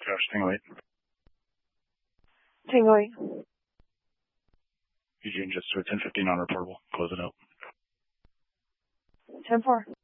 Josh, Tango 8. Tango 8. Eugene, just to a 1015 non-reportable. Close it out. 10-4.